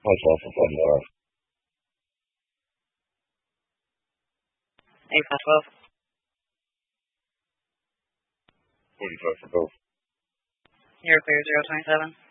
Myself for 45. 8512. 45 for both. You're clear 027.